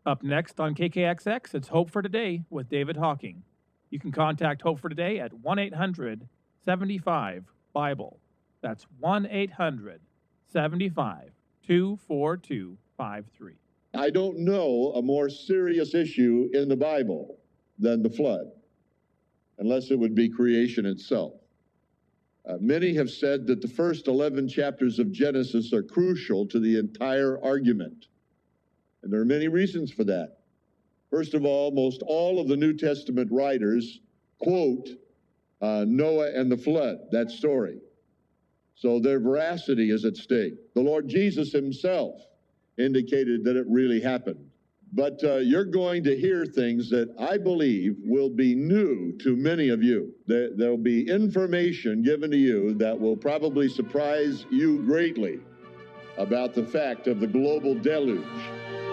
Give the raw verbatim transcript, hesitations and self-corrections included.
Up next on K K X X, it's Hope for Today with David Hawking. You can contact Hope for Today at one eight hundred seventy-five Bible. That's one eight hundred seventy-five two four two five three. I don't know a more serious issue in the Bible than the flood, unless it would be creation itself. Uh, many have said that the first eleven chapters of Genesis are crucial to the entire argument. And there are many reasons for that. First of all, most all of the New Testament writers quote uh, Noah and the flood, that story. So their veracity is at stake. The Lord Jesus himself indicated that it really happened. But uh, you're going to hear things that I believe will be new to many of you. There, there'll be information given to you that will probably surprise you greatly about the fact of the global deluge.